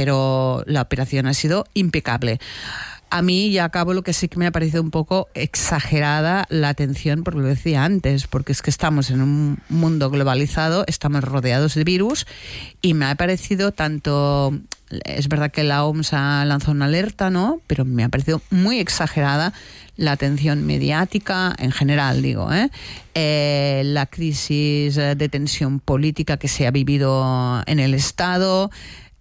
pero la operación ha sido impecable. A mí, ya acabo, lo que sí que me ha parecido un poco exagerada la atención, porque lo decía antes, porque es que estamos en un mundo globalizado, estamos rodeados de virus, y me ha parecido tanto... Es verdad que la OMS ha lanzado una alerta, ¿no? Pero me ha parecido muy exagerada la atención mediática, en general, digo, la crisis de tensión política que se ha vivido en el Estado,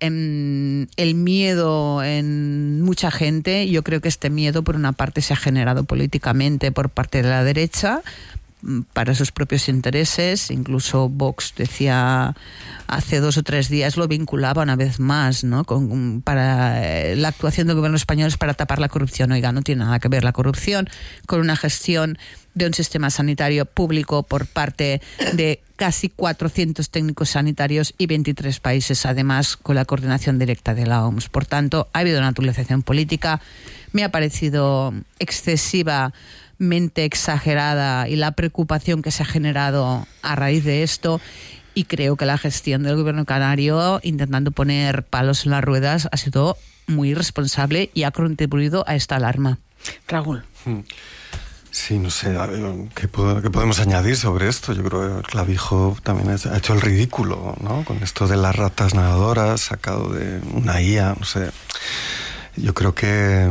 el miedo en mucha gente. Yo creo que este miedo, por una parte, se ha generado políticamente por parte de la derecha, para sus propios intereses. Incluso Vox decía hace 2 o 3 días, lo vinculaba una vez más, ¿no?, para la actuación del gobierno español es para tapar la corrupción. Oiga, no tiene nada que ver la corrupción con una gestión de un sistema sanitario público por parte de casi 400 técnicos sanitarios y 23 países, además con la coordinación directa de la OMS. Por tanto, ha habido una utilización política. Me ha parecido excesivamente exagerada y la preocupación que se ha generado a raíz de esto, y creo que la gestión del gobierno canario, intentando poner palos en las ruedas, ha sido muy irresponsable y ha contribuido a esta alarma. Raúl. Sí, no sé, ¿qué podemos añadir sobre esto? Yo creo que Clavijo también ha hecho el ridículo, ¿no?, con esto de las ratas nadadoras, sacado de una IA, no sé. Yo creo que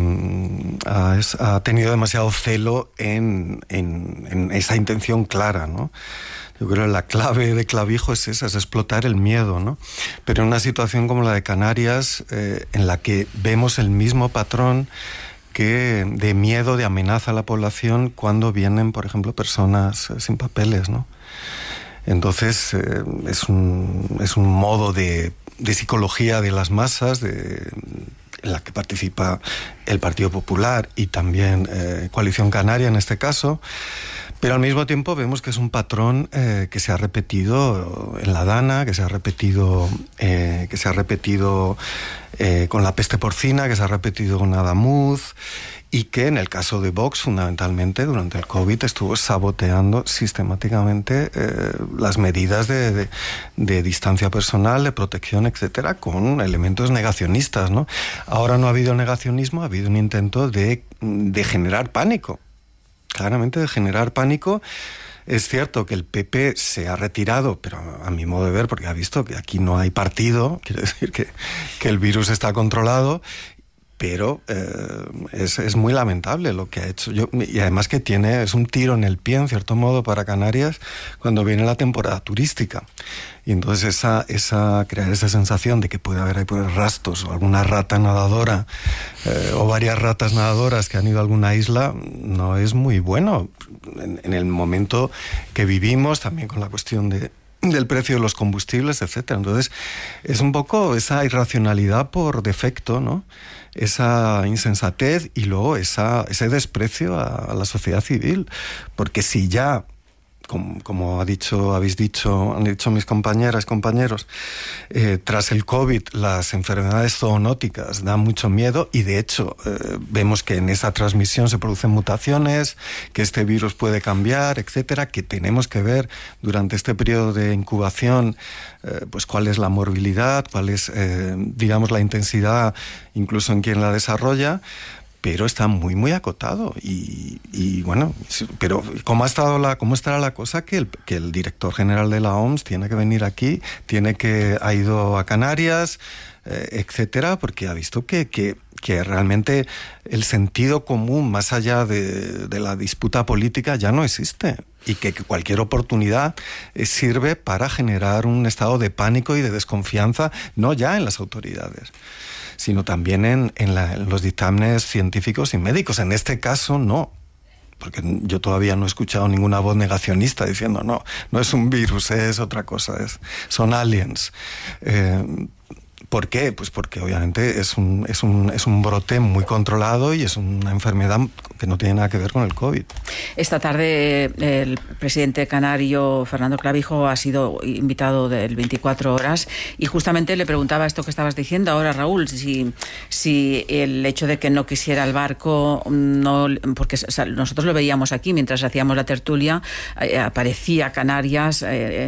ha tenido demasiado celo en esa intención clara, ¿no? Yo creo que la clave de Clavijo es esa, es explotar el miedo, ¿no? Pero en una situación como la de Canarias, en la que vemos el mismo patrón de miedo, de amenaza a la población cuando vienen, por ejemplo, personas sin papeles, ¿no? Entonces, es un modo de psicología de las masas, en la que participa el Partido Popular y también Coalición Canaria en este caso, pero al mismo tiempo vemos que es un patrón que se ha repetido en la Dana, que se ha repetido con la peste porcina, que se ha repetido con Adamuz, y que en el caso de Vox, fundamentalmente, durante el COVID, estuvo saboteando sistemáticamente las medidas de distancia personal, de protección, etcétera, con elementos negacionistas, ¿no? Ahora no ha habido negacionismo, ha habido un intento de generar pánico, claramente de generar pánico. Es cierto que el PP se ha retirado, pero a mi modo de ver, porque ha visto que aquí no hay partido, quiere decir que el virus está controlado, pero es muy lamentable lo que ha hecho. Y además que es un tiro en el pie, en cierto modo, para Canarias cuando viene la temporada turística. Y entonces crear esa sensación de que puede haber ahí rastros o alguna rata nadadora o varias ratas nadadoras que han ido a alguna isla, no es muy bueno. En el momento que vivimos, también con la cuestión del precio de los combustibles, etcétera. Entonces, es un poco esa irracionalidad por defecto, ¿no?, esa insensatez y luego ese desprecio a la sociedad civil. Porque si ya, como han dicho mis compañeras, compañeros, tras el COVID las enfermedades zoonóticas dan mucho miedo, y de hecho vemos que en esa transmisión se producen mutaciones, que este virus puede cambiar, etcétera, que tenemos que ver durante este periodo de incubación pues cuál es la morbilidad, cuál es digamos la intensidad incluso en quien la desarrolla. Pero está muy, muy acotado. Y bueno, pero ¿cómo estará la cosa? Que el director general de la OMS tiene que venir aquí, ha ido a Canarias, etcétera, porque ha visto que realmente el sentido común, más allá de la disputa política, ya no existe. Y que cualquier oportunidad sirve para generar un estado de pánico y de desconfianza, no ya en las autoridades, sino también en los dictámenes científicos y médicos. En este caso, no. Porque yo todavía no he escuchado ninguna voz negacionista diciendo no es un virus, es otra cosa, son aliens. ¿Por qué? Pues porque obviamente es un brote muy controlado y es una enfermedad que no tiene nada que ver con el COVID. Esta tarde el presidente canario Fernando Clavijo ha sido invitado del 24 horas y justamente le preguntaba esto que estabas diciendo ahora, Raúl, si el hecho de que no quisiera el barco, porque nosotros lo veíamos aquí mientras hacíamos la tertulia, aparecía Canarias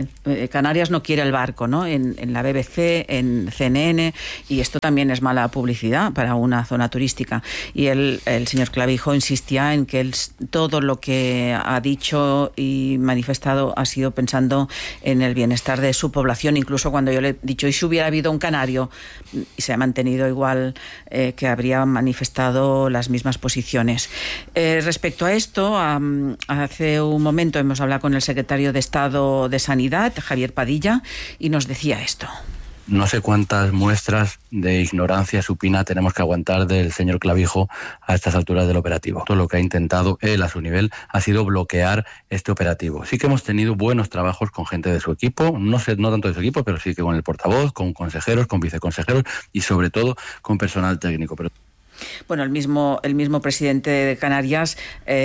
no quiere el barco, ¿no? En la BBC, en CNN, y esto también es mala publicidad para una zona turística. Y el señor Clavijo insistía en que todo lo que ha dicho y manifestado ha sido pensando en el bienestar de su población, incluso cuando yo le he dicho, ¿y si hubiera habido un canario? Y se ha mantenido igual, que habría manifestado las mismas posiciones. Respecto a esto, hace un momento hemos hablado con el secretario de Estado de Sanidad, Javier Padilla, y nos decía esto. No sé cuántas muestras de ignorancia supina tenemos que aguantar del señor Clavijo a estas alturas del operativo. Todo lo que ha intentado él a su nivel ha sido bloquear este operativo. Sí que hemos tenido buenos trabajos con gente de su equipo, no tanto de su equipo, pero sí que con el portavoz, con consejeros, con viceconsejeros y sobre todo con personal técnico. Bueno, el mismo presidente de Canarias,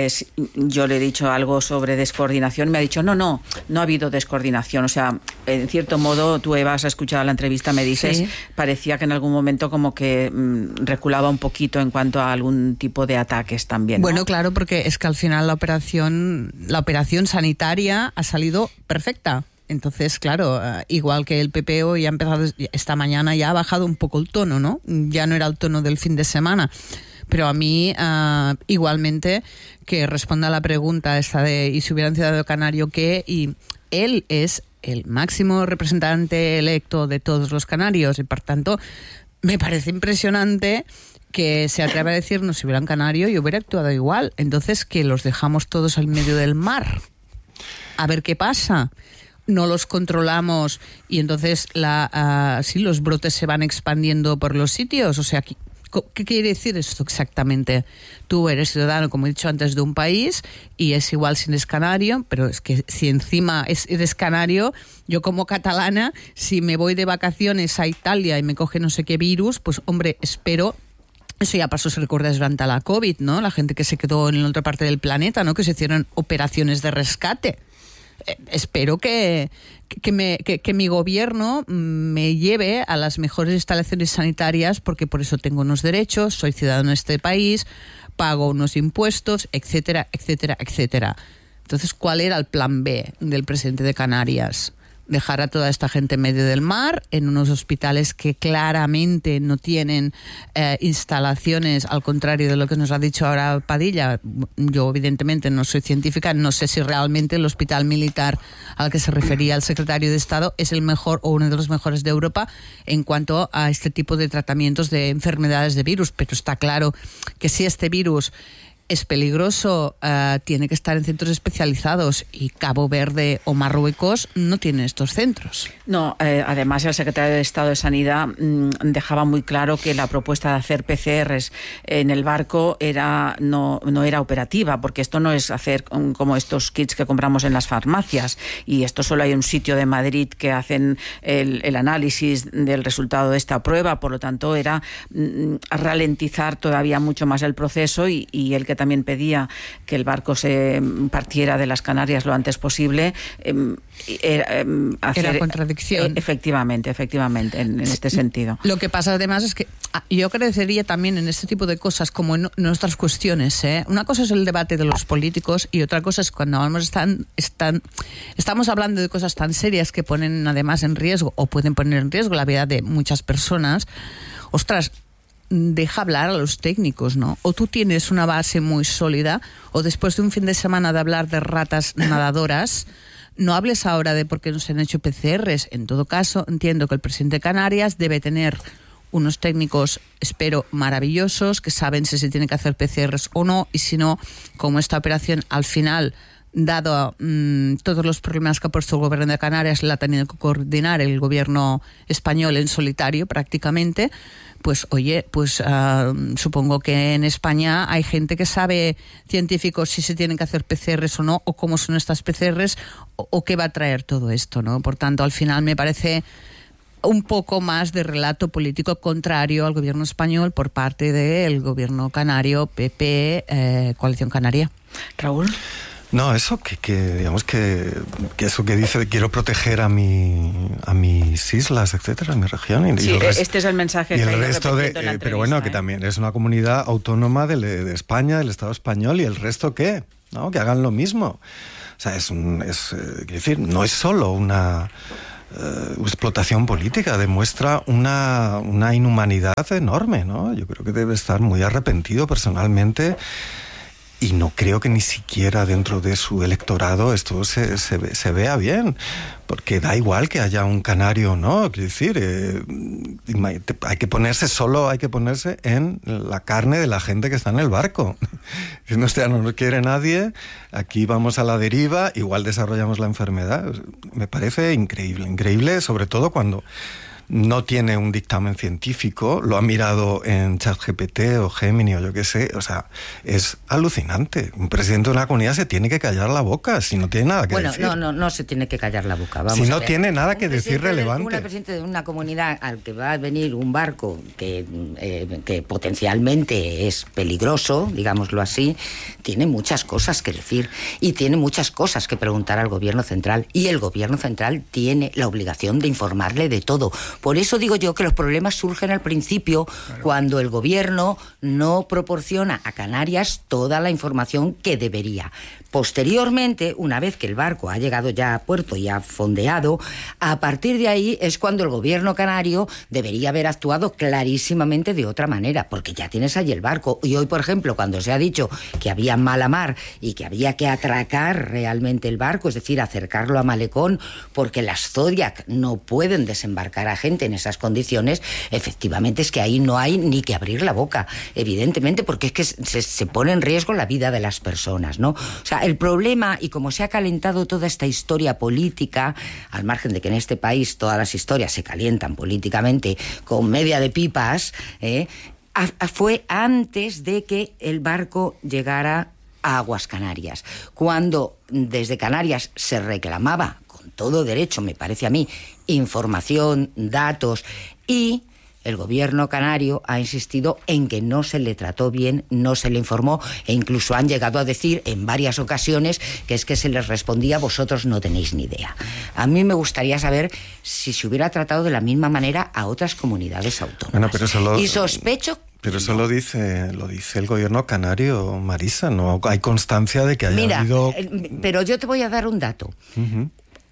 yo le he dicho algo sobre descoordinación, me ha dicho, no ha habido descoordinación. O sea, en cierto modo, tú, Eva, has escuchado la entrevista, me dices, sí, parecía que en algún momento como que reculaba un poquito en cuanto a algún tipo de ataques también, ¿no? Bueno, claro, porque es que al final la operación sanitaria ha salido perfecta. Entonces, claro, igual que el PP hoy ha empezado, esta mañana ya ha bajado un poco el tono, ¿no? Ya no era el tono del fin de semana. Pero a mí, igualmente, que responda a la pregunta esta de ¿y si hubiera un ciudadano canario qué? Y él es el máximo representante electo de todos los canarios y, por tanto, me parece impresionante que se atreve a decirnos si hubiera un canario yo hubiera actuado igual. Entonces, que los dejamos todos al medio del mar. A ver qué pasa. No los controlamos y entonces sí, los brotes se van expandiendo por los sitios. O sea, ¿qué quiere decir esto exactamente? Tú eres ciudadano, como he dicho antes, de un país y es igual si eres canario, pero es que si encima eres canario, yo como catalana, si me voy de vacaciones a Italia y me coge no sé qué virus, pues hombre, espero... Eso ya pasó, se recuerda, durante la COVID, ¿no? La gente que se quedó en la otra parte del planeta, ¿no? Que se hicieron operaciones de rescate. Espero que mi gobierno me lleve a las mejores instalaciones sanitarias, porque por eso tengo unos derechos, soy ciudadano de este país, pago unos impuestos, etcétera, etcétera, etcétera. Entonces, ¿cuál era el plan B del presidente de Canarias? Dejar a toda esta gente en medio del mar, en unos hospitales que claramente no tienen instalaciones, al contrario de lo que nos ha dicho ahora Padilla. Yo evidentemente no soy científica, no sé si realmente el hospital militar al que se refería el secretario de Estado es el mejor o uno de los mejores de Europa en cuanto a este tipo de tratamientos de enfermedades de virus, pero está claro que si este virus es peligroso, tiene que estar en centros especializados y Cabo Verde o Marruecos no tienen estos centros. No, además el secretario de Estado de Sanidad dejaba muy claro que la propuesta de hacer PCRs en el barco no era operativa, porque esto no es hacer como estos kits que compramos en las farmacias, y esto solo hay un sitio de Madrid que hacen el análisis del resultado de esta prueba, por lo tanto era ralentizar todavía mucho más el proceso y el que también pedía que el barco se partiera de las Canarias lo antes posible. Era contradicción. Efectivamente, en este sentido. Lo que pasa además es que yo crecería también en este tipo de cosas como en nuestras cuestiones. Una cosa es el debate de los políticos y otra cosa es cuando estamos hablando de cosas tan serias que ponen además en riesgo o pueden poner en riesgo la vida de muchas personas. Ostras, deja hablar a los técnicos, ¿no? O tú tienes una base muy sólida, o después de un fin de semana de hablar de ratas nadadoras, no hables ahora de por qué no se han hecho PCRs. En todo caso, entiendo que el presidente de Canarias debe tener unos técnicos, espero, maravillosos, que saben si se tienen que hacer PCRs o no, y si no, como esta operación al final, dado todos los problemas que ha puesto el gobierno de Canarias, la ha tenido que coordinar el gobierno español en solitario prácticamente, pues oye, pues supongo que en España hay gente que sabe, científicos, si se tienen que hacer PCRs o no, o cómo son estas PCRs, o qué va a traer todo esto, ¿no? Por tanto, al final me parece un poco más de relato político contrario al gobierno español por parte del gobierno canario, PP, Coalición Canaria. Raúl. No, eso digamos que eso que dice, quiero proteger a mis islas, etcétera, a mi región. Sí, este es el mensaje y que el resto pero bueno, que también es una comunidad autónoma de España, del Estado español, y el resto ¿qué? ¿No? Que hagan lo mismo. O sea, quiero decir, no es solo una explotación política, demuestra una inhumanidad enorme, ¿no? Yo creo que debe estar muy arrepentido personalmente. Y no creo que ni siquiera dentro de su electorado esto se vea bien, porque da igual que haya un canario, ¿no? Quiero decir, hay que ponerse en la carne de la gente que está en el barco. Si no nos quiere nadie, aquí vamos a la deriva, igual desarrollamos la enfermedad. Me parece increíble, sobre todo cuando no tiene un dictamen científico, lo ha mirado en ChatGPT o Gemini o yo qué sé, o sea, es alucinante. Un presidente de una comunidad se tiene que callar la boca si no tiene nada que decir. Bueno, no se tiene que callar la boca. Vamos si no a ver. Tiene nada que decir relevante. Un presidente de una comunidad al que va a venir un barco que potencialmente es peligroso, digámoslo así, tiene muchas cosas que decir y tiene muchas cosas que preguntar al gobierno central, y el gobierno central tiene la obligación de informarle de todo. Por eso digo yo que los problemas surgen al principio, claro, cuando el gobierno no proporciona a Canarias toda la información que debería. Posteriormente, una vez que el barco ha llegado ya a puerto y ha fondeado, a partir de ahí es cuando el gobierno canario debería haber actuado clarísimamente de otra manera, porque ya tienes ahí el barco. Y hoy, por ejemplo, cuando se ha dicho que había mala mar y que había que atracar realmente el barco, es decir, acercarlo a Malecón, porque las Zodiac no pueden desembarcar a gente en esas condiciones, efectivamente es que ahí no hay ni que abrir la boca, evidentemente, porque es que se pone en riesgo la vida de las personas, ¿no? O sea, el problema, y como se ha calentado toda esta historia política, al margen de que en este país todas las historias se calientan políticamente con media de pipas, fue antes de que el barco llegara a aguas canarias, cuando desde Canarias se reclamaba, con todo derecho, me parece a mí, información, datos, y el gobierno canario ha insistido en que no se le trató bien, no se le informó, e incluso han llegado a decir en varias ocasiones que es que se les respondía: vosotros no tenéis ni idea. A mí me gustaría saber si se hubiera tratado de la misma manera a otras comunidades autónomas. Bueno, y sospecho... Pero eso lo dice el gobierno canario, Marisa, no hay constancia de que haya habido... Pero yo te voy a dar un dato. Uh-huh.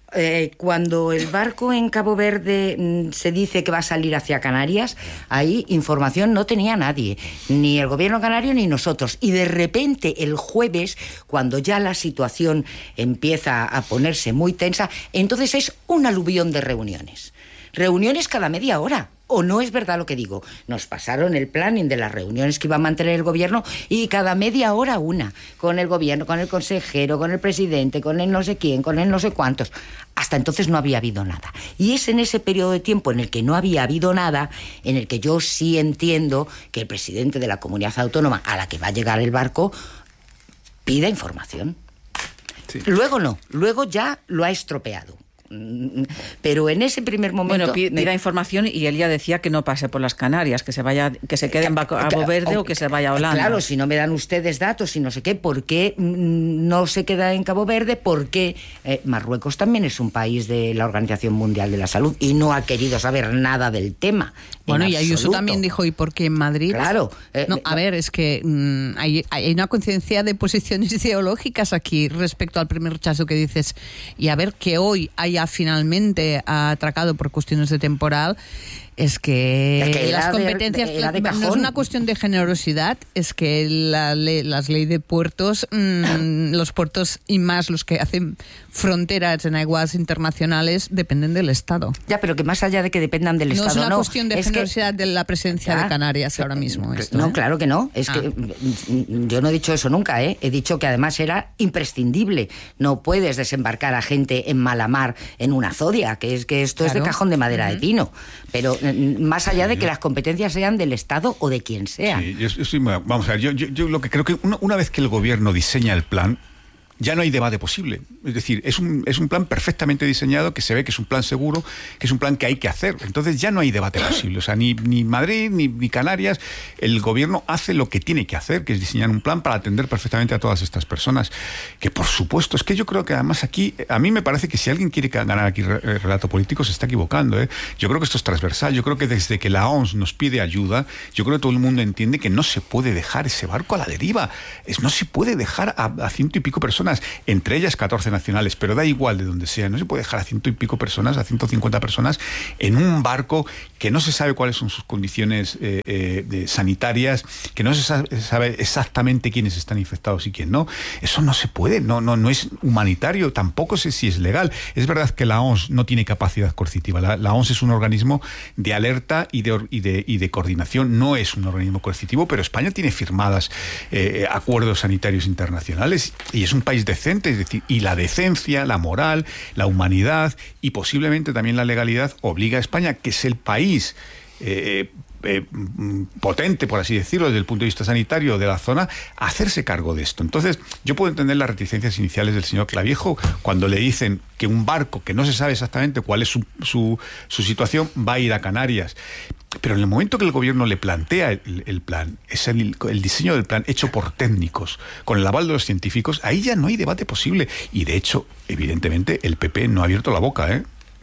Cuando el barco en Cabo Verde se dice que va a salir hacia Canarias, ahí información no tenía nadie, ni el gobierno canario ni nosotros. Y de repente el jueves, cuando ya la situación empieza a ponerse muy tensa, entonces es un aluvión de reuniones. Reuniones cada media hora. ¿O no es verdad lo que digo? Nos pasaron el planning de las reuniones que iba a mantener el gobierno, y cada media hora una, con el gobierno, con el consejero, con el presidente, con el no sé quién, con el no sé cuántos. Hasta entonces no había habido nada. Y es en ese periodo de tiempo en el que no había habido nada, en el que yo sí entiendo que el presidente de la comunidad autónoma a la que va a llegar el barco pida información. Sí. Luego no, luego ya lo ha estropeado. Pero en ese primer momento... Bueno, pida información, y él ya decía que no pase por las Canarias, que se quede en Cabo Verde o que se vaya a Holanda. Claro, si no me dan ustedes datos y no sé qué, ¿por qué no se queda en Cabo Verde? Porque Marruecos también es un país de la Organización Mundial de la Salud y no ha querido saber nada del tema. Bueno, y Ayuso también dijo, ¿y por qué en Madrid? Claro. No, a ver, es que hay una conciencia de posiciones ideológicas aquí respecto al primer rechazo que dices, y a ver que hoy haya finalmente atracado por cuestiones de temporal. Es que las competencias no es una cuestión de generosidad, es que las leyes de puertos, los puertos y más los que hacen fronteras en aguas internacionales dependen del Estado. Ya, pero que más allá de que dependan del Estado, no es una cuestión de generosidad de la presencia de Canarias ahora mismo. No, claro que no. Es que yo no he dicho eso nunca, ¿eh? He dicho que además era imprescindible. No puedes desembarcar a gente en mala mar en una Zodiac, que es que esto es de cajón de madera de pino. Pero más allá de que las competencias sean del Estado o de quien sea. Sí, vamos a ver, yo lo que creo que una vez que el gobierno diseña el plan, ya no hay debate posible. Es decir, es un plan perfectamente diseñado, que se ve que es un plan seguro, que es un plan que hay que hacer. Entonces ya no hay debate posible. O sea, ni Madrid ni Canarias, el gobierno hace lo que tiene que hacer, que es diseñar un plan para atender perfectamente a todas estas personas. Que por supuesto, es que yo creo que además aquí, a mí me parece que si alguien quiere ganar aquí relato político se está equivocando. Yo creo que esto es transversal. Yo creo que desde que la OMS nos pide ayuda, yo creo que todo el mundo entiende que no se puede dejar ese barco a la deriva. No se puede dejar a 100 y pico personas, entre ellas 14 nacionales, pero da igual de donde sea, no se puede dejar a 100 y pico personas, a 150 personas en un barco que no se sabe cuáles son sus condiciones sanitarias, que no se sabe exactamente quiénes están infectados y quién no. Eso no se puede, no es humanitario, tampoco sé si es legal. Es verdad que la OMS no tiene capacidad coercitiva, la OMS es un organismo de alerta y de coordinación, no es un organismo coercitivo, pero España tiene firmadas acuerdos sanitarios internacionales y es un país decente, es decir, y la decencia, la moral, la humanidad y posiblemente también la legalidad obliga a España, que es el país potente, por así decirlo, desde el punto de vista sanitario de la zona, a hacerse cargo de esto. Entonces, yo puedo entender las reticencias iniciales del señor Clavijo cuando le dicen que un barco que no se sabe exactamente cuál es su situación va a ir a Canarias. Pero en el momento que el gobierno le plantea el plan, es el diseño del plan hecho por técnicos, con el aval de los científicos, ahí ya no hay debate posible. Y de hecho, evidentemente, el PP no ha abierto la boca,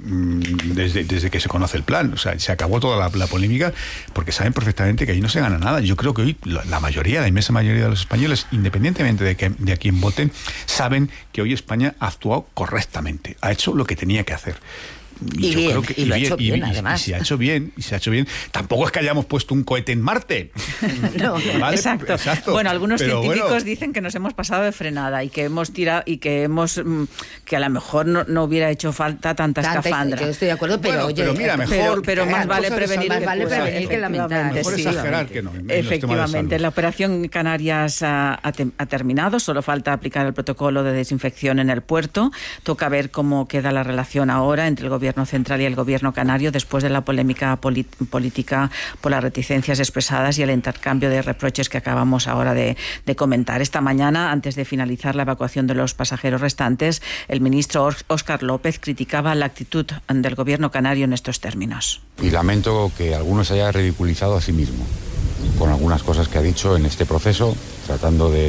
desde que se conoce el plan. O sea, se acabó toda la polémica porque saben perfectamente que ahí no se gana nada. Yo creo que hoy la inmensa mayoría de los españoles, independientemente de a quién voten, saben que hoy España ha actuado correctamente, ha hecho lo que tenía que hacer. Y bien, y lo ha hecho bien, además. Y se ha hecho bien. Tampoco es que hayamos puesto un cohete en Marte. No, ¿vale? Exacto. Bueno, algunos científicos dicen que nos hemos pasado de frenada y que hemos tirado y que que a lo mejor no hubiera hecho falta tanta escafandra. Yo estoy de acuerdo, pero oye, pero mira, mejor, pero más vale prevenir que lamentar. Mejor exagerar que no. Efectivamente, la operación Canarias ha terminado, solo falta aplicar el protocolo de desinfección en el puerto. Toca ver cómo queda la relación ahora entre el gobierno central y el gobierno canario después de la polémica política por las reticencias expresadas y el intercambio de reproches que acabamos ahora de comentar. Esta mañana, antes de finalizar la evacuación de los pasajeros restantes, el ministro Óscar López criticaba la actitud del gobierno canario en estos términos. Y lamento que algunos se haya ridiculizado a sí mismo con algunas cosas que ha dicho en este proceso, tratando de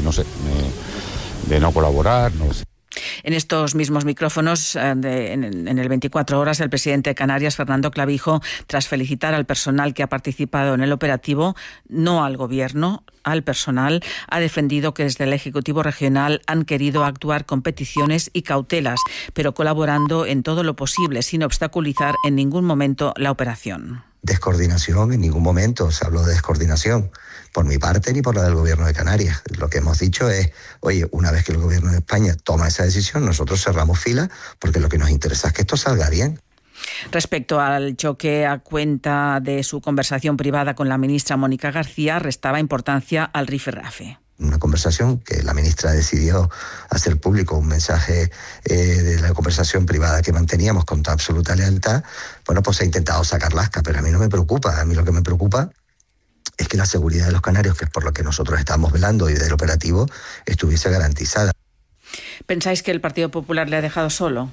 no colaborar, no lo sé. En estos mismos micrófonos, en el 24 horas, el presidente de Canarias, Fernando Clavijo, tras felicitar al personal que ha participado en el operativo, no al gobierno, al personal, ha defendido que desde el Ejecutivo Regional han querido actuar con peticiones y cautelas, pero colaborando en todo lo posible, sin obstaculizar en ningún momento la operación. Descoordinación, en ningún momento se habló de descoordinación, por mi parte ni por la del gobierno de Canarias. Lo que hemos dicho es, oye, una vez que el gobierno de España toma esa decisión, nosotros cerramos fila, porque lo que nos interesa es que esto salga bien. Respecto al choque, a cuenta de su conversación privada con la ministra Mónica García, restaba importancia al rifirrafe. Una conversación que la ministra decidió hacer público, un mensaje de la conversación privada que manteníamos con toda absoluta lealtad. Bueno, pues ha intentado sacar lasca, pero a mí no me preocupa. A mí lo que me preocupa es que la seguridad de los canarios, que es por lo que nosotros estamos velando y del operativo, estuviese garantizada. ¿Pensáis que el Partido Popular le ha dejado solo?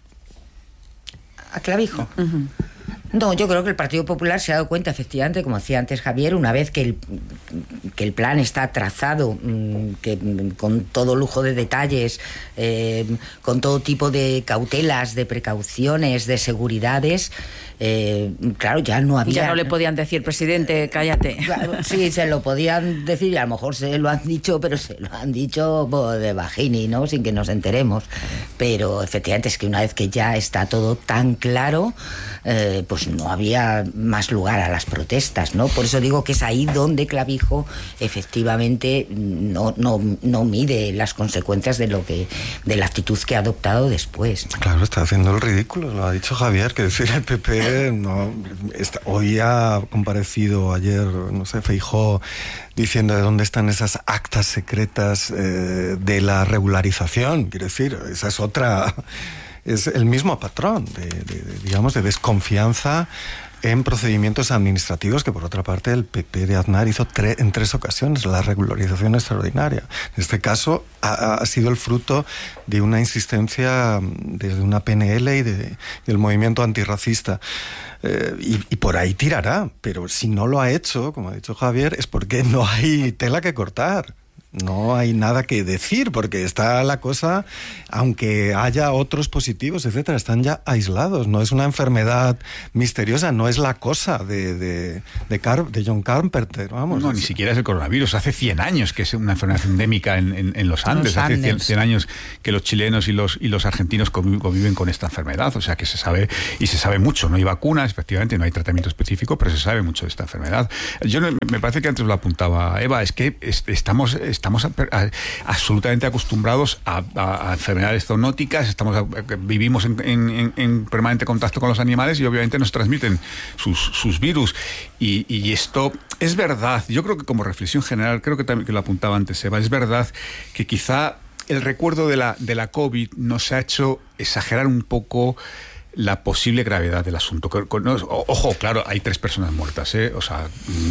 ¿A Clavijo? Uh-huh. No, yo creo que el Partido Popular se ha dado cuenta, efectivamente, como decía antes Javier, una vez que el plan está trazado, con todo lujo de detalles, con todo tipo de cautelas, de precauciones, de seguridades, claro, ya no había... Ya no le podían decir, presidente, cállate. Sí, se lo podían decir y a lo mejor se lo han dicho, pero se lo han dicho de bajini, ¿no? Sin que nos enteremos. Pero efectivamente es que una vez que ya está todo tan claro, pues no había más lugar a las protestas, ¿no? Por eso digo que es ahí donde Clavijo efectivamente no mide las consecuencias de la actitud que ha adoptado después. Claro, está haciendo el ridículo, lo ha dicho Javier, que decir el PP hoy ha comparecido, ayer, no sé, Feijóo, diciendo de dónde están esas actas secretas de la regularización. Quiero decir, esa es otra... Es el mismo patrón digamos, de desconfianza en procedimientos administrativos que, por otra parte, el PP de Aznar hizo en 3 ocasiones, la regularización extraordinaria. En este caso ha sido el fruto de una insistencia desde una PNL y del movimiento antirracista. Y por ahí tirará, pero si no lo ha hecho, como ha dicho Javier, es porque no hay tela que cortar. No hay nada que decir, porque está la cosa, aunque haya otros positivos, etcétera, están ya aislados. No es una enfermedad misteriosa, no es la cosa de John Carpenter, vamos. No, ni siquiera es el coronavirus. Hace 100 años que es una enfermedad endémica en los Andes. Hace 100 años que los chilenos y los argentinos conviven con esta enfermedad. O sea que se sabe, y se sabe mucho. No hay vacunas, efectivamente, no hay tratamiento específico, pero se sabe mucho de esta enfermedad. Me parece que antes lo apuntaba Eva, es que estamos absolutamente acostumbrados a enfermedades zoonóticas, vivimos en permanente contacto con los animales y obviamente nos transmiten sus virus. Y esto es verdad. Yo creo que como reflexión general, creo que también que lo apuntaba antes Eva, es verdad que quizá el recuerdo de la COVID nos ha hecho exagerar un poco la posible gravedad del asunto. Ojo, claro, hay 3 personas muertas, o sea,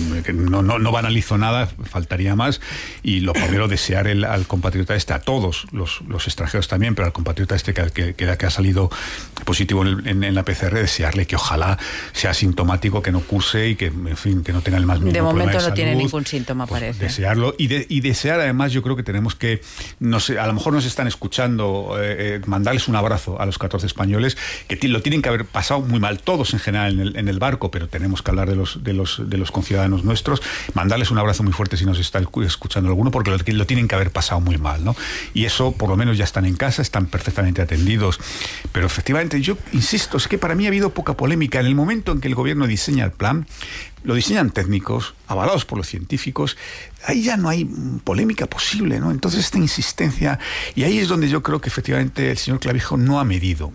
no banalizo nada, faltaría más, y lo primero, desear al compatriota a todos los extranjeros también, pero al compatriota que ha salido positivo en la PCR, desearle que ojalá sea sintomático, que no curse y que, en fin, que no tenga el más mínimo problema de salud. De momento no tiene ningún síntoma, parece. Desearlo y desear, además, yo creo que tenemos que, no sé, a lo mejor nos están escuchando, mandarles un abrazo a los 14 españoles que lo tienen que haber pasado muy mal, todos en general en el barco, pero tenemos que hablar de los conciudadanos nuestros, mandarles un abrazo muy fuerte si nos está escuchando alguno, porque lo tienen que haber pasado muy mal, ¿no? Y eso, por lo menos, ya están en casa, están perfectamente atendidos. Pero efectivamente, yo insisto, es que para mí ha habido poca polémica. En el momento en que el gobierno diseña el plan, lo diseñan técnicos, avalados por los científicos, ahí ya no hay polémica posible, ¿no? Entonces esta insistencia, y ahí es donde yo creo que efectivamente el señor Clavijo no ha medido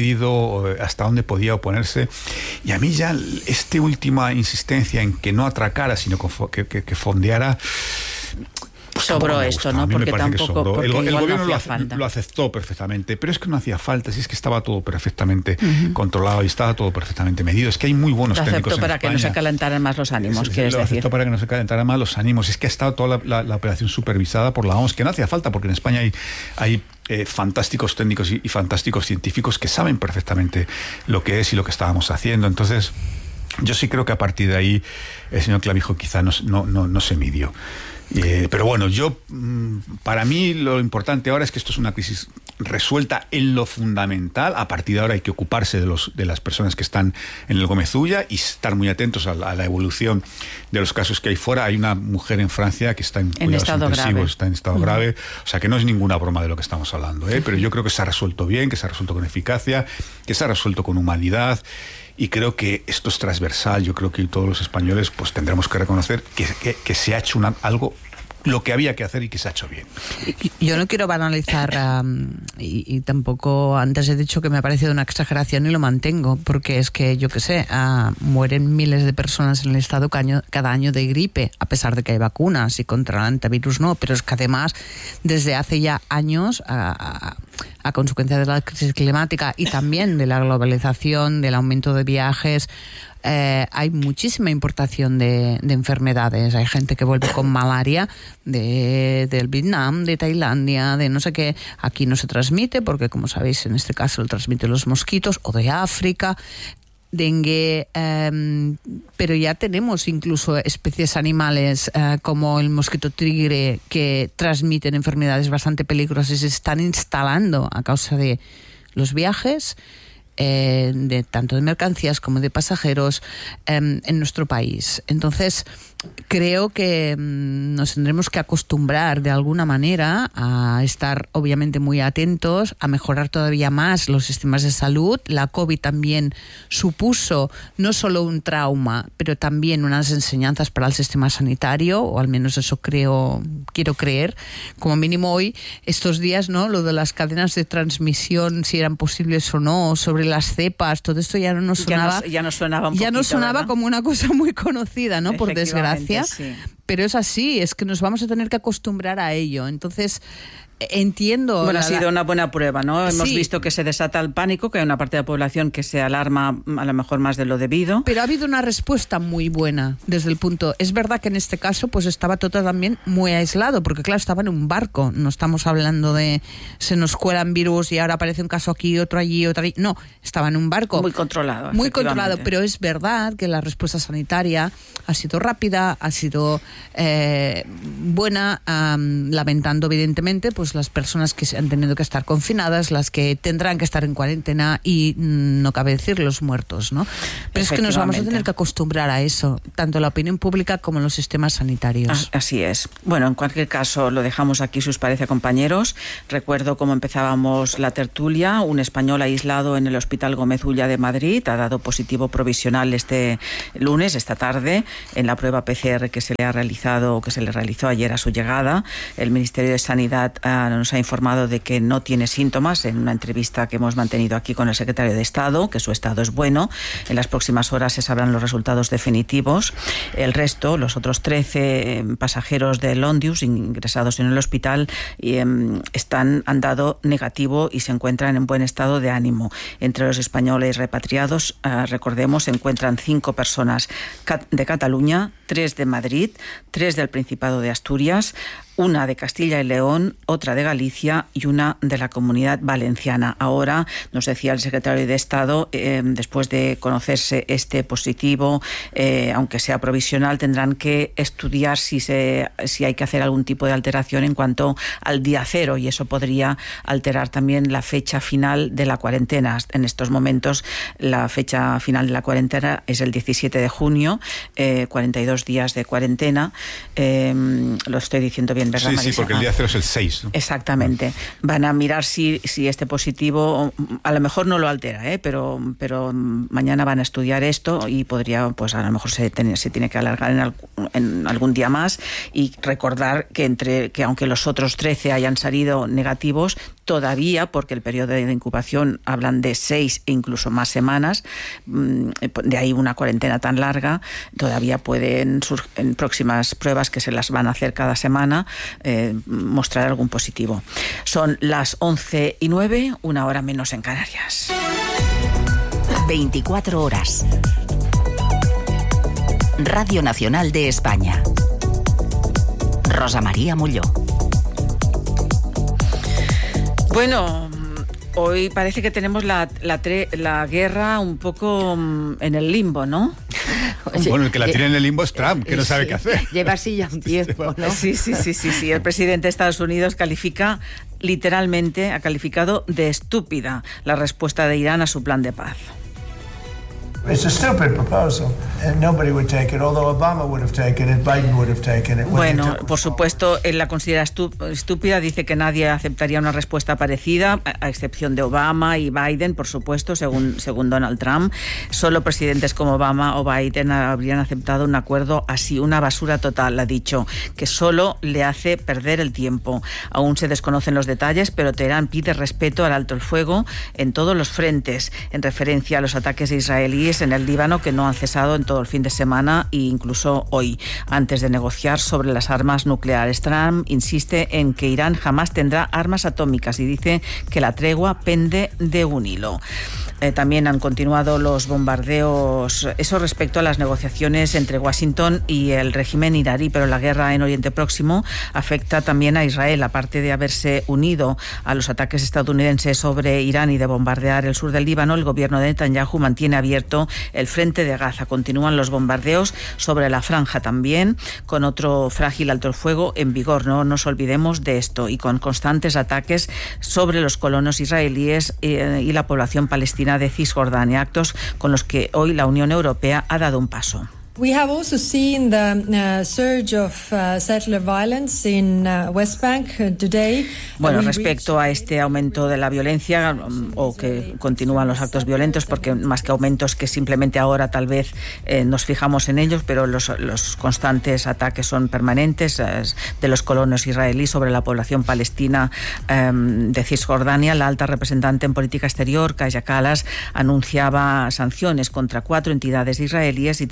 hasta dónde podía oponerse, y a mí ya esta última insistencia en que no atracara, sino que fondeara, sobró esto, ¿no? Porque tampoco el gobierno no lo aceptó perfectamente, pero es que no hacía falta, si es que estaba todo perfectamente controlado y estaba todo perfectamente medido. Es que hay muy buenos técnicos en España. Para que no se calentaran más los ánimos, quieres decir. Lo aceptó para que no se calentaran más los ánimos. Es que ha estado toda la operación supervisada por la OMS, que no hacía falta, porque en España hay fantásticos técnicos y fantásticos científicos que saben perfectamente lo que es y lo que estábamos haciendo. Entonces, yo sí creo que a partir de ahí el señor Clavijo quizá no se midió. Pero bueno, para mí lo importante ahora es que esto es una crisis resuelta en lo fundamental. A partir de ahora hay que ocuparse de las personas que están en el Gómez Ulla y estar muy atentos a la evolución de los casos que hay fuera. Hay una mujer en Francia que está en cuidados intensivos, está en estado grave. O sea que no es ninguna broma de lo que estamos hablando, pero yo creo que se ha resuelto bien, que se ha resuelto con eficacia, que se ha resuelto con humanidad. Y creo que esto es transversal. Yo creo que todos los españoles pues tendremos que reconocer que se ha hecho algo, lo que había que hacer y que se ha hecho bien. Yo no quiero banalizar y tampoco antes he dicho que me ha parecido una exageración y lo mantengo, porque es que, yo qué sé, mueren miles de personas en el Estado cada año de gripe, a pesar de que hay vacunas y contra el antivirus no, pero es que además desde hace ya años a consecuencia de la crisis climática y también de la globalización, del aumento de viajes, hay muchísima importación de enfermedades. Hay gente que vuelve con malaria del Vietnam, de Tailandia, de no sé qué. Aquí no se transmite porque, como sabéis, en este caso lo transmiten los mosquitos, o de África, dengue, pero ya tenemos incluso especies animales como el mosquito tigre que transmiten enfermedades bastante peligrosas y se están instalando a causa de los viajes, tanto de mercancías como de pasajeros en nuestro país. Entonces, creo que nos tendremos que acostumbrar de alguna manera a estar obviamente muy atentos, a mejorar todavía más los sistemas de salud. La COVID también supuso no solo un trauma, pero también unas enseñanzas para el sistema sanitario, o al menos eso quiero creer. Como mínimo hoy, estos días, ¿no? Lo de las cadenas de transmisión, si eran posibles o no, sobre las cepas, todo esto ya no nos sonaba. Ya nos sonaba un poquito, ya nos sonaba, ¿verdad?, como una cosa muy conocida, ¿no? Por desgracia. Sí. Pero es así, es que nos vamos a tener que acostumbrar a ello. Entonces, entiendo... Bueno, ha sido una buena prueba, ¿no? Hemos visto que se desata el pánico, que hay una parte de la población que se alarma a lo mejor más de lo debido. Pero ha habido una respuesta muy buena desde el punto... Es verdad que en este caso pues estaba todo también muy aislado, porque claro, estaba en un barco. No estamos hablando de se nos cuelan virus y ahora aparece un caso aquí, otro allí, otro allí. No, estaba en un barco. Muy controlado. Muy controlado, pero es verdad que la respuesta sanitaria ha sido rápida, ha sido buena, lamentando evidentemente pues las personas que han tenido que estar confinadas, las que tendrán que estar en cuarentena y no cabe decir los muertos, ¿no? Pero es que nos vamos a tener que acostumbrar a eso, tanto la opinión pública como los sistemas sanitarios. Así es. Bueno, en cualquier caso lo dejamos aquí, si os parece, compañeros. Recuerdo cómo empezábamos la tertulia. Un español aislado en el Hospital Gómez Ulla de Madrid ha dado positivo provisional este lunes, esta tarde, en la prueba PCR que se le realizó ayer a su llegada. El Ministerio de Sanidad nos ha informado de que no tiene síntomas en una entrevista que hemos mantenido aquí con el secretario de Estado, que su estado es bueno. En las próximas horas se sabrán los resultados definitivos. El resto, los otros 13 pasajeros de Londius ingresados en el hospital, han dado negativo y se encuentran en buen estado de ánimo. Entre los españoles repatriados, recordemos, se encuentran 5 personas de Cataluña, 3 de Madrid, 3 del Principado de Asturias, una de Castilla y León, otra de Galicia y una de la Comunidad Valenciana. Ahora, nos decía el secretario de Estado, después de conocerse este positivo, aunque sea provisional, tendrán que estudiar si hay que hacer algún tipo de alteración en cuanto al día cero, y eso podría alterar también la fecha final de la cuarentena. En estos momentos, la fecha final de la cuarentena es el 17 de junio, 42 días de cuarentena. Lo estoy diciendo bien, ¿verdad, Marisa? Sí, porque el día cero es el 6, ¿no? Exactamente. Van a mirar si este positivo a lo mejor no lo altera, pero mañana van a estudiar esto y podría, pues a lo mejor se tiene que alargar en algún día más, y recordar que aunque los otros 13 hayan salido negativos, todavía, porque el periodo de incubación hablan de 6 e incluso más semanas, de ahí una cuarentena tan larga, todavía pueden, en próximas pruebas que se las van a hacer cada semana, mostrar algún positivo. Son las 11:09, 1 hora menos en Canarias. 24 horas. Radio Nacional de España. Rosa María Molló. Bueno, hoy parece que tenemos la guerra un poco en el limbo, ¿no? Oye, bueno, el que la tiene en el limbo es Trump, que no sabe qué hacer. Lleva así ya un tiempo, ¿no? Sí. El presidente de Estados Unidos ha calificado de estúpida la respuesta de Irán a su plan de paz. It's a stupid proposal, and nobody would take it, although Obama would have taken it, Biden would have taken it. Bueno, por supuesto, él la considera estúpida, dice que nadie aceptaría una respuesta parecida, a excepción de Obama y Biden, por supuesto, según Donald Trump. Solo presidentes como Obama o Biden habrían aceptado un acuerdo así, una basura total, ha dicho, que solo le hace perder el tiempo. Aún se desconocen los detalles, pero Teherán pide respeto al alto el fuego en todos los frentes, en referencia a los ataques israelíes en el Líbano, que no han cesado en todo el fin de semana e incluso hoy, antes de negociar sobre las armas nucleares. Trump insiste en que Irán jamás tendrá armas atómicas y dice que la tregua pende de un hilo. También han continuado los bombardeos, eso respecto a las negociaciones entre Washington y el régimen iraní, pero la guerra en Oriente Próximo afecta también a Israel. Aparte de haberse unido a los ataques estadounidenses sobre Irán y de bombardear el sur del Líbano, el gobierno de Netanyahu mantiene abierto el frente de Gaza. Continúan los bombardeos sobre la franja también, con otro frágil alto el fuego en vigor, no nos olvidemos de esto, y con constantes ataques sobre los colonos israelíes y la población palestina de Cisjordania, actos con los que hoy la Unión Europea ha dado un paso. We have also seen the surge of settler violence in West Bank today. Bueno, respecto a este aumento de la violencia, o que continúan los actos violentos, porque más que aumentos, que simplemente ahora tal vez nos fijamos en ellos, pero los constantes ataques son permanentes de los colonos israelíes sobre la población palestina de Cisjordania. La alta representante en política exterior, Kaja Kallas, anunciaba sanciones contra 4 entidades israelíes y 3 colonos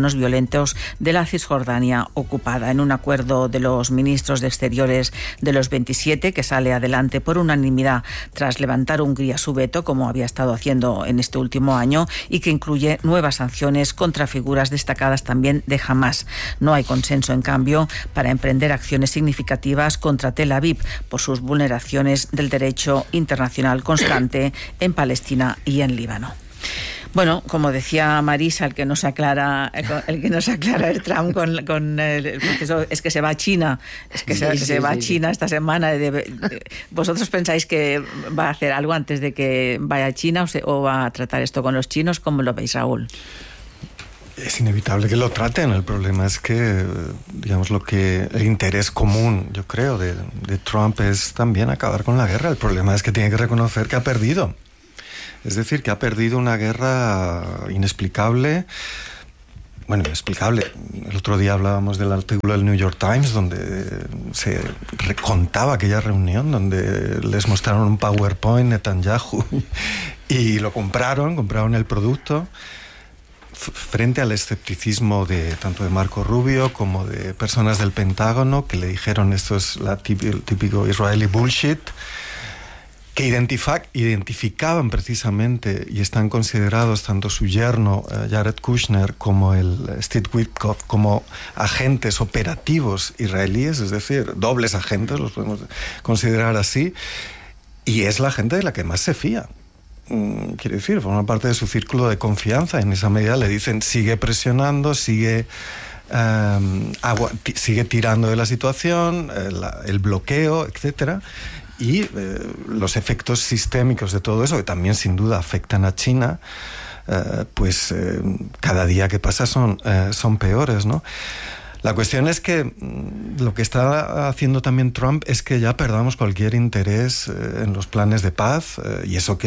ciudadanos violentos de la Cisjordania ocupada. En un acuerdo de los ministros de Exteriores de los 27, que sale adelante por unanimidad tras levantar Hungría su veto, como había estado haciendo en este último año, y que incluye nuevas sanciones contra figuras destacadas también de Hamás. No hay consenso, en cambio, para emprender acciones significativas contra Tel Aviv por sus vulneraciones del derecho internacional constante en Palestina y en Líbano. Bueno, como decía Marisa, el que nos aclara el Trump con el proceso es que se va a China, se va a China esta semana. ¿Vosotros pensáis que va a hacer algo antes de que vaya a China o va a tratar esto con los chinos? ¿Cómo lo veis, Raúl? Es inevitable que lo traten. El problema es que, digamos, el interés común, yo creo, de Trump es también acabar con la guerra. El problema es que tiene que reconocer que ha perdido. Es decir, que ha perdido una guerra inexplicable. Bueno, inexplicable. El otro día hablábamos del artículo del New York Times donde se recontaba aquella reunión donde les mostraron un PowerPoint Netanyahu y lo compraron el producto frente al escepticismo de tanto de Marco Rubio como de personas del Pentágono que le dijeron esto es el típico israeli bullshit, que identificaban precisamente y están considerados tanto su yerno Jared Kushner como el Steve Witkoff como agentes operativos israelíes, es decir, dobles agentes, los podemos considerar así, y es la gente de la que más se fía. Quiere decir, forma parte de su círculo de confianza. En esa medida le dicen sigue presionando, sigue tirando de la situación, el bloqueo, etcétera. Y los efectos sistémicos de todo eso, que también sin duda afectan a China, cada día que pasa son peores, ¿no? La cuestión es que lo que está haciendo también Trump es que ya perdamos cualquier interés en los planes de paz, y eso que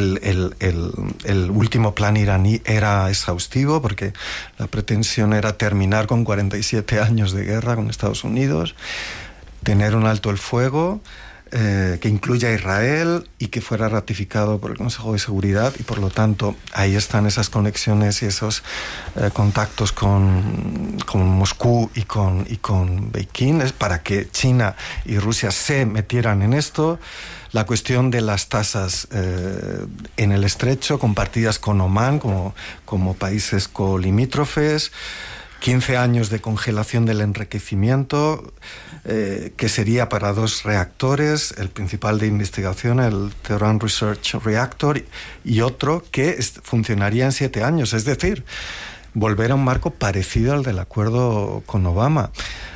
el último plan iraní era exhaustivo, porque la pretensión era terminar con 47 años de guerra con Estados Unidos, tener un alto el fuego, que incluya a Israel y que fuera ratificado por el Consejo de Seguridad, y por lo tanto ahí están esas conexiones y esos contactos con Moscú y con Pekín, es para que China y Rusia se metieran en esto. La cuestión de las tasas en el estrecho compartidas con Omán como países colimítrofes, 15 años de congelación del enriquecimiento, que sería para 2 reactores, el principal de investigación, el Tehran Research Reactor, y otro que funcionaría en 7 años, es decir, volver a un marco parecido al del acuerdo con Obama.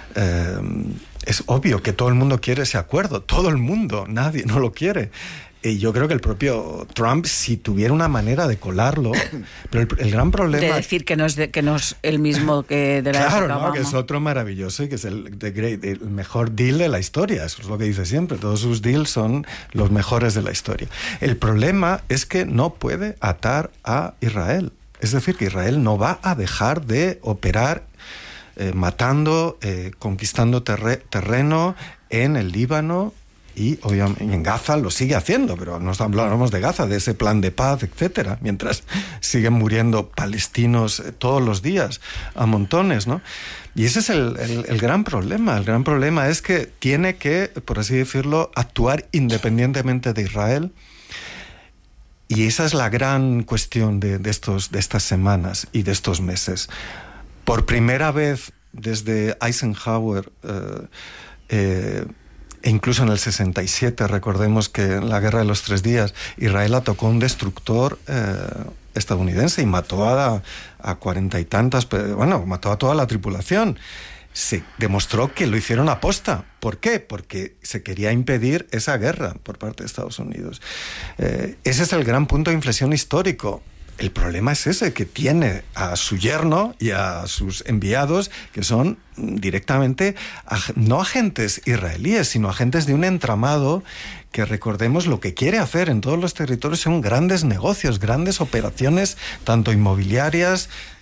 Es obvio que todo el mundo quiere ese acuerdo, todo el mundo, nadie no lo quiere. Y yo creo que el propio Trump, si tuviera una manera de colarlo, pero el gran problema... De decir que no es el mismo que de la época Obama. Obama. Que es otro maravilloso y que es el mejor deal de la historia. Eso es lo que dice siempre. Todos sus deals son los mejores de la historia. El problema es que no puede atar a Israel. Es decir, que Israel no va a dejar de operar matando, conquistando terreno en el Líbano, y obviamente en Gaza lo sigue haciendo, pero no hablamos de Gaza, de ese plan de paz, etcétera, mientras siguen muriendo palestinos todos los días a montones, ¿no? Y ese es el gran problema. El gran problema es que tiene que, por así decirlo, actuar independientemente de Israel. Y esa es la gran cuestión de estas semanas y de estos meses. Por primera vez desde Eisenhower, e incluso en el 67, recordemos que en la Guerra de los 3 días, Israel atacó un destructor estadounidense y mató a 40 y tantas, mató a toda la tripulación. Se demostró que lo hicieron aposta. ¿Por qué? Porque se quería impedir esa guerra por parte de Estados Unidos. Ese es el gran punto de inflexión histórico. El problema es ese, que tiene a su yerno y a sus enviados, que son directamente no agentes israelíes, sino agentes de un entramado que, recordemos, lo que quiere hacer en todos los territorios son grandes negocios, grandes operaciones, tanto inmobiliarias,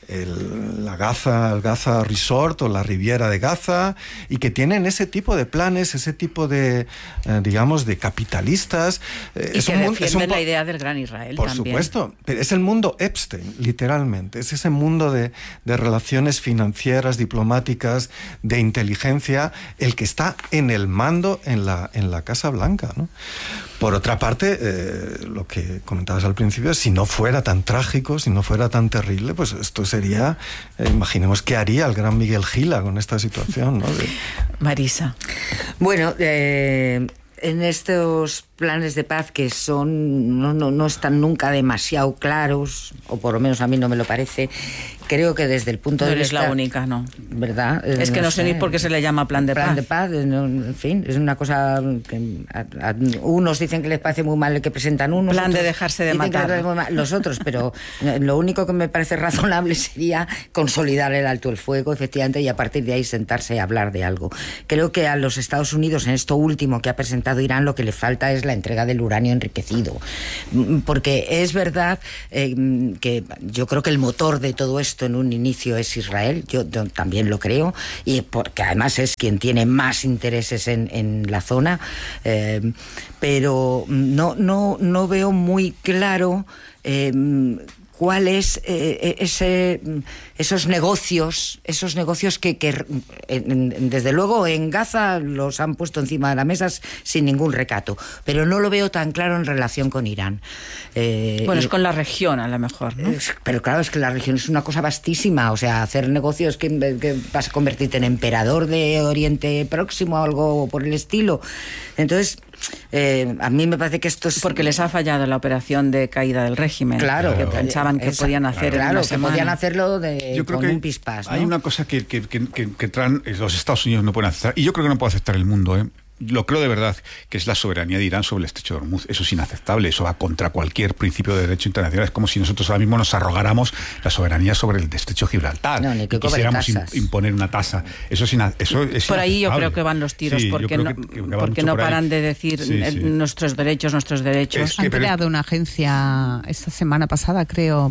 el Gaza Resort o la Riviera de Gaza, y que tienen ese tipo de planes, ese tipo de, digamos, de capitalistas. Y que defienden la idea del Gran Israel por también. Por supuesto, pero es el mundo Epstein, literalmente. Es ese mundo de relaciones financieras, diplomáticas, de inteligencia, el que está en el mando en la Casa Blanca, ¿no? Por otra parte, lo que comentabas al principio, si no fuera tan trágico, si no fuera tan terrible, pues esto sería, imaginemos qué haría el gran Miguel Gila con esta situación, ¿no? Marisa. Bueno, en estos planes de paz que no están nunca demasiado claros, o por lo menos a mí no me lo parece, creo que desde el punto de vista... No eres la única, ¿no? ¿Verdad? Es que no sé ni por qué se le llama plan de paz. Plan de paz, en fin, es una cosa que unos dicen que les parece muy mal el que presentan unos. Plan de dejarse de matar. Los otros, pero lo único que me parece razonable sería consolidar el alto el fuego, efectivamente, y a partir de ahí sentarse y hablar de algo. Creo que a los Estados Unidos, en esto último que ha presentado Irán, lo que le falta es la entrega del uranio enriquecido. Porque es verdad que yo creo que el motor de todo esto en un inicio es Israel, yo también lo creo, y porque además es quien tiene más intereses en la zona, pero no veo muy claro cuál es esos negocios que desde luego en Gaza los han puesto encima de la mesa sin ningún recato, pero no lo veo tan claro en relación con Irán. Bueno, es con la región a lo mejor, ¿no? Pero claro, es que la región es una cosa vastísima, o sea, hacer negocios que vas a convertirte en emperador de Oriente Próximo o algo por el estilo. Entonces, a mí me parece que esto es... Porque les ha fallado la operación de caída del régimen. Claro. Que pensaban que podían hacer en una semana. Podían hacerlo yo creo con que un pispás, ¿no? Hay una cosa que traen los Estados Unidos no pueden aceptar, y yo creo que no puede aceptar el mundo, Lo creo de verdad, que es la soberanía de Irán sobre el estrecho de Hormuz. Eso es inaceptable, eso va contra cualquier principio de derecho internacional. Es como si nosotros ahora mismo nos arrogáramos la soberanía sobre el estrecho de Gibraltar. No, ni que quisiéramos imponer una tasa. Eso es por ahí yo creo que van los tiros, sí, porque no paran de decir nuestros derechos. Han creado una agencia esta semana pasada, creo.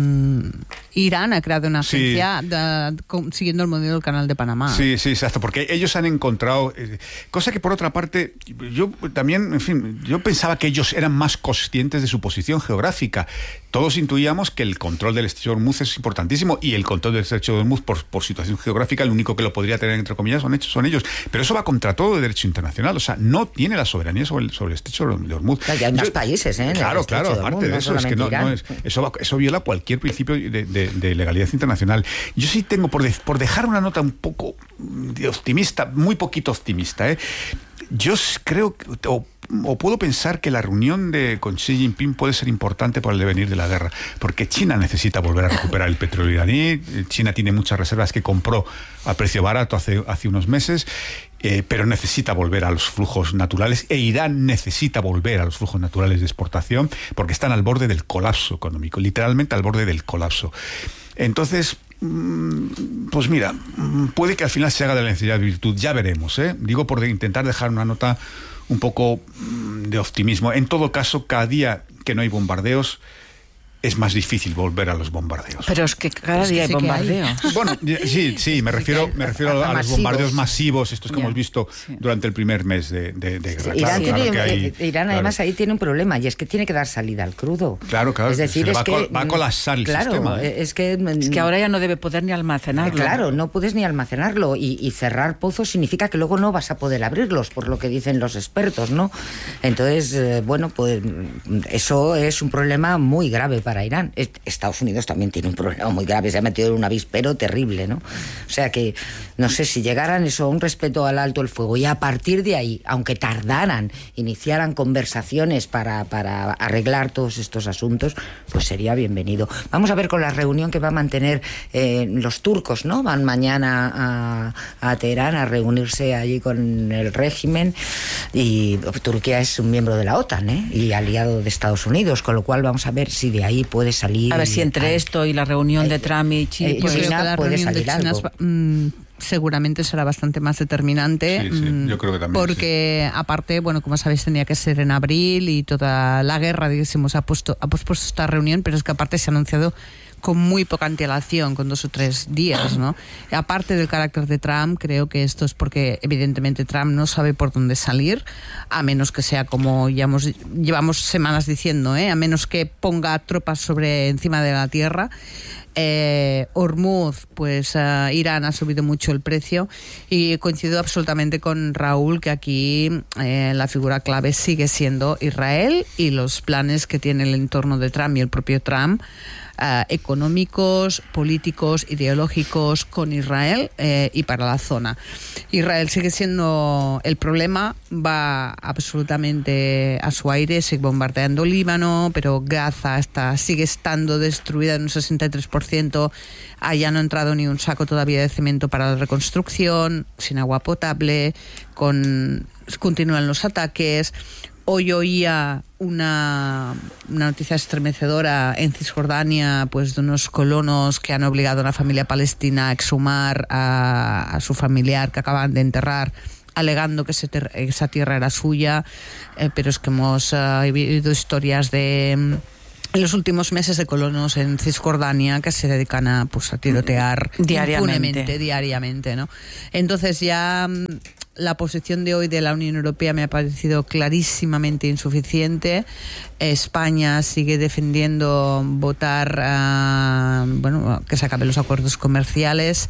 Irán ha creado una agencia siguiendo el modelo del Canal de Panamá. Sí, exacto, porque ellos han encontrado... cosa que por otra parte, yo también, en fin, yo pensaba que ellos eran más conscientes de su posición geográfica. Todos intuíamos que el control del estrecho de Hormuz es importantísimo, y el control del estrecho de Hormuz por situación geográfica, el único que lo podría tener, entre comillas, son ellos. Pero eso va contra todo el derecho internacional, o sea, no tiene la soberanía sobre el estrecho de Hormuz. Claro, hay más países, Claro, aparte de eso, es que eso viola cualquier principio de legalidad internacional. Yo sí tengo, por dejar una nota un poco optimista, muy poquito optimista, yo creo o puedo pensar que la reunión con Xi Jinping puede ser importante para el devenir de la guerra, porque China necesita volver a recuperar el petróleo iraní. China tiene muchas reservas que compró a precio barato hace unos meses, pero necesita volver a los flujos naturales, e Irán necesita volver a los flujos naturales de exportación, porque están al borde del colapso económico, literalmente al borde del colapso. Entonces, pues mira, puede que al final se haga de la necesidad virtud, ya veremos, digo, por intentar dejar una nota un poco de optimismo. En todo caso, cada día que no hay bombardeos, es más difícil volver a los bombardeos. Pero es que cada día hay bombardeos. Bueno, sí, me refiero a los bombardeos masivos, estos que hemos visto durante el primer mes de guerra. Irán además ahí tiene un problema, y es que tiene que dar salida al crudo. Claro, es decir, va a colapsar el sistema. Es que ahora ya no debe poder ni almacenarlo. Claro, no puedes ni almacenarlo, y cerrar pozos significa que luego no vas a poder abrirlos, por lo que dicen los expertos, ¿no? Entonces, bueno, pues eso es un problema muy grave para Irán. Estados Unidos también tiene un problema muy grave, se ha metido en un avispero terrible, ¿no? O sea que, no sé, si llegaran eso a un respeto al alto el fuego, y a partir de ahí, aunque tardaran, iniciaran conversaciones para arreglar todos estos asuntos, pues sería bienvenido. Vamos a ver con la reunión que va a mantener los turcos, ¿no? Van mañana a Teherán a reunirse allí con el régimen, y Turquía es un miembro de la OTAN, y aliado de Estados Unidos, con lo cual vamos a ver si de ahí puede salir... A ver si entre esto y la reunión de Trump y Xi... Yo creo que la reunión de China seguramente será bastante más determinante. Yo creo que también. Porque aparte, bueno, como sabéis, tenía que ser en abril, y toda la guerra, digamos, ha pospuesto esta reunión, pero es que aparte se ha anunciado con muy poca antelación, con 2 o 3 días, ¿no? Aparte del carácter de Trump, creo que esto es porque evidentemente Trump no sabe por dónde salir, a menos que sea como llevamos semanas diciendo, a menos que ponga tropas encima de la tierra. Hormuz, pues Irán ha subido mucho el precio, y coincido absolutamente con Raúl que aquí la figura clave sigue siendo Israel y los planes que tiene el entorno de Trump y el propio Trump, económicos, políticos, ideológicos con Israel y para la zona. Israel sigue siendo el problema, va absolutamente a su aire, sigue bombardeando Líbano, pero Gaza sigue estando destruida en un 63%, allá no ha entrado ni un saco todavía de cemento para la reconstrucción, sin agua potable, continúan los ataques. Hoy oía una noticia estremecedora en Cisjordania, pues de unos colonos que han obligado a una familia palestina a exhumar a su familiar que acaban de enterrar, alegando que esa tierra era suya, pero es que hemos vivido historias en los últimos meses de colonos en Cisjordania que se dedican a tirotear diariamente, ¿no? Entonces ya la posición de hoy de la Unión Europea me ha parecido clarísimamente insuficiente. España sigue defendiendo votar que se acaben los acuerdos comerciales,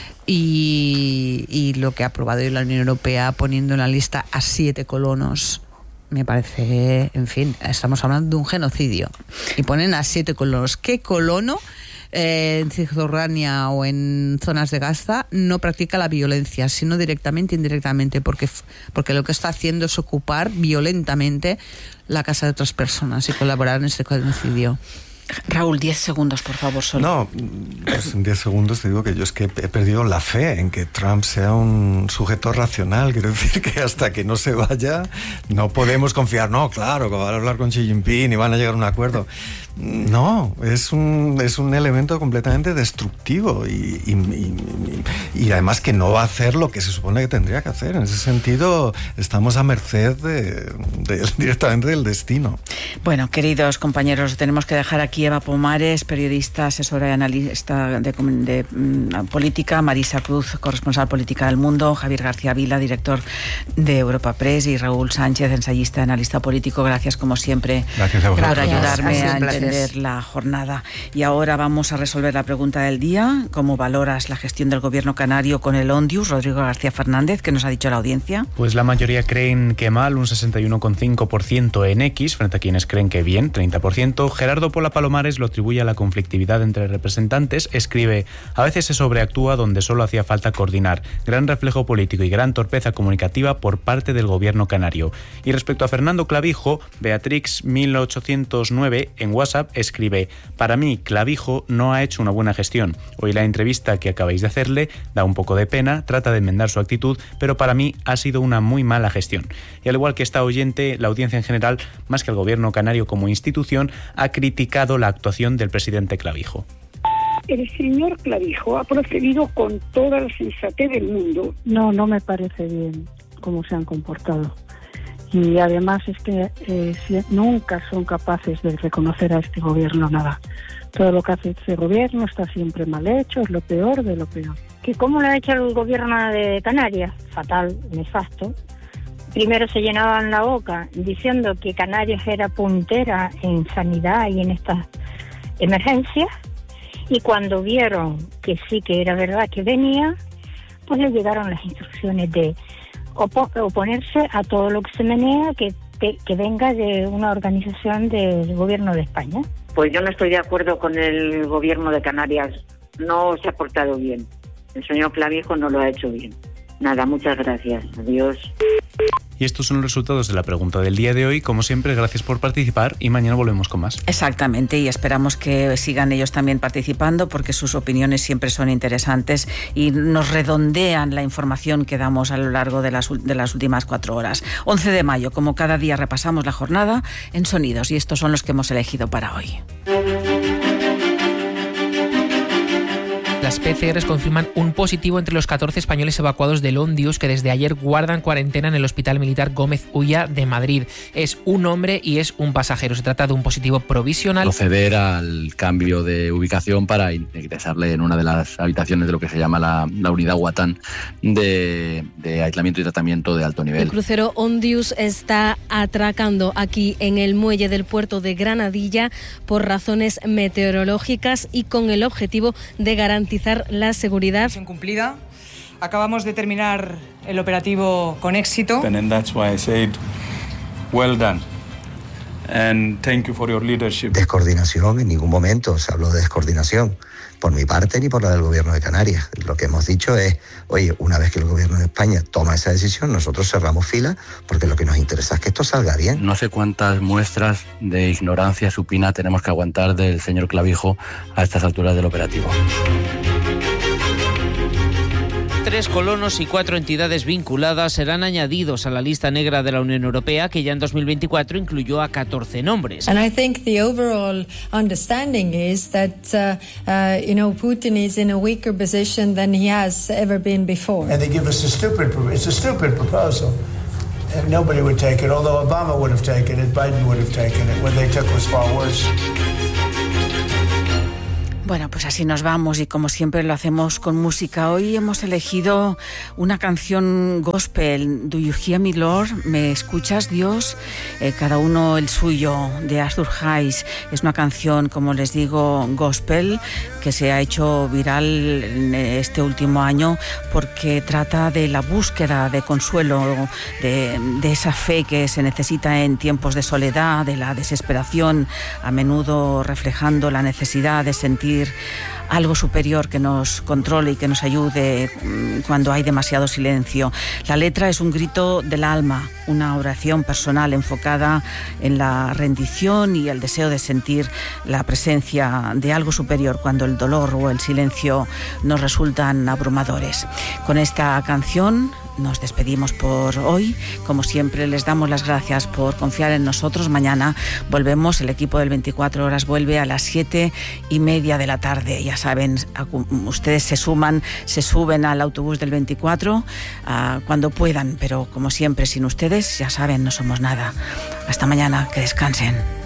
y lo que ha aprobado hoy la Unión Europea poniendo en la lista a 7 colonos me parece, en fin, estamos hablando de un genocidio, y ponen a 7 colonos. ¿Qué colono en Cisjordania o en zonas de Gaza no practica la violencia, sino directamente, indirectamente, porque lo que está haciendo es ocupar violentamente la casa de otras personas y colaborar en este genocidio? Raúl, 10 segundos, por favor, solo. No, pues en 10 segundos te digo que yo es que he perdido la fe en que Trump sea un sujeto racional. Quiero decir que hasta que no se vaya no podemos confiar. No, claro, que van a hablar con Xi Jinping y van a llegar a un acuerdo. No, es un elemento completamente destructivo y además que no va a hacer lo que se supone que tendría que hacer. En ese sentido estamos a merced directamente del destino. Bueno, queridos compañeros, tenemos que dejar aquí Eva Pomares, periodista, asesora y analista de política, Marisa Cruz, corresponsal política del Mundo, Javier García Vila, director de Europa Press, y Raúl Sánchez, ensayista y analista político. Gracias como siempre. Gracias a vosotros. Por ayudarme a entender la jornada. Y ahora vamos a resolver la pregunta del día. ¿Cómo valoras la gestión del gobierno canario con el Ondius? Rodrigo García Fernández, ¿qué nos ha dicho la audiencia? Pues la mayoría creen que mal, un 61,5% en X, frente a quienes creen que bien, 30%. Gerardo Pola Palomares lo atribuye a la conflictividad entre representantes. Escribe: a veces se sobreactúa donde solo hacía falta coordinar. Gran reflejo político y gran torpeza comunicativa por parte del gobierno canario. Y respecto a Fernando Clavijo, Beatrix 1809 en WhatsApp escribe: para mí Clavijo no ha hecho una buena gestión. Hoy la entrevista que acabáis de hacerle da un poco de pena, trata de enmendar su actitud, pero para mí ha sido una muy mala gestión. Y al igual que esta oyente, la audiencia en general, más que el gobierno canario como institución, ha criticado la actuación del presidente Clavijo. El señor Clavijo ha procedido con toda la sensatez del mundo. No me parece bien cómo se han comportado. Y además es que nunca son capaces de reconocer a este gobierno nada. Todo lo que hace este gobierno está siempre mal hecho, es lo peor de lo peor. ¿Que cómo lo ha hecho el gobierno de Canarias? Fatal, nefasto. Primero se llenaban la boca diciendo que Canarias era puntera en sanidad y en estas emergencias, y cuando vieron que sí que era verdad que venía, pues le llegaron las instrucciones de oponerse a todo lo que se menea que venga de una organización del gobierno de España. Pues yo no estoy de acuerdo con el gobierno de Canarias. No se ha portado bien. El señor Clavijo no lo ha hecho bien. Nada, muchas gracias. Adiós. Y estos son los resultados de la pregunta del día de hoy. Como siempre, gracias por participar y mañana volvemos con más. Exactamente, y esperamos que sigan ellos también participando, porque sus opiniones siempre son interesantes y nos redondean la información que damos a lo largo de las últimas 4 horas. 11 de mayo, como cada día repasamos la jornada en sonidos, y estos son los que hemos elegido para hoy. La Las PCRs confirman un positivo entre los 14 españoles evacuados del Ondius, que desde ayer guardan cuarentena en el Hospital Militar Gómez Ulla de Madrid. Es un hombre y es un pasajero. Se trata de un positivo provisional. Proceder al cambio de ubicación para ingresarle en una de las habitaciones de lo que se llama la unidad Guatán de aislamiento y tratamiento de alto nivel. El crucero Ondius está atracando aquí en el muelle del puerto de Granadilla por razones meteorológicas y con el objetivo de garantizar la seguridad. Misión cumplida. Acabamos de terminar el operativo con éxito. And that's why I said, well done. And thank you for your leadership. Descoordinación, en ningún momento se habló de descoordinación, por mi parte ni por la del Gobierno de Canarias. Lo que hemos dicho es, oye, una vez que el Gobierno de España toma esa decisión, nosotros cerramos fila, porque lo que nos interesa es que esto salga bien. No sé cuántas muestras de ignorancia supina tenemos que aguantar del señor Clavijo a estas alturas del operativo. 3 colonos y 4 entidades vinculadas serán añadidos a la lista negra de la Unión Europea, que ya en 2024 incluyó a 14 nombres. And I think the overall understanding is that Putin is in a weaker position than he has ever been before. And they give us it's a stupid proposal. And nobody would take it, although Obama would have taken it, Biden would have taken it. What they took was far worse. Bueno, pues así nos vamos y como siempre lo hacemos con música. Hoy hemos elegido una canción gospel, Do You Hear Me Lord? ¿Me escuchas, Dios? Cada uno el suyo, de Arthur Hayes. Es una canción, como les digo, gospel, que se ha hecho viral en este último año porque trata de la búsqueda de consuelo, de esa fe que se necesita en tiempos de soledad, de la desesperación, a menudo reflejando la necesidad de sentir algo superior que nos controle y que nos ayude cuando hay demasiado silencio. La letra es un grito del alma, una oración personal enfocada en la rendición y el deseo de sentir la presencia de algo superior cuando el dolor o el silencio nos resultan abrumadores. Con esta canción nos despedimos por hoy. Como siempre, les damos las gracias por confiar en nosotros. Mañana volvemos, el equipo del 24 horas vuelve a las 7:30 de la tarde. Ya saben, ustedes se suben al autobús del 24 cuando puedan, pero como siempre, sin ustedes, ya saben, no somos nada. Hasta mañana, que descansen.